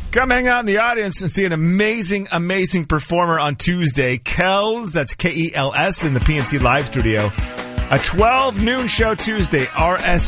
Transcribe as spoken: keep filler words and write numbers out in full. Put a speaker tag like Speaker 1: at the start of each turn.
Speaker 1: Come hang out in the audience and see an amazing, amazing performer on Tuesday. Kells, that's K E L S, in the P N C Live Studio. A twelve noon show Tuesday, R S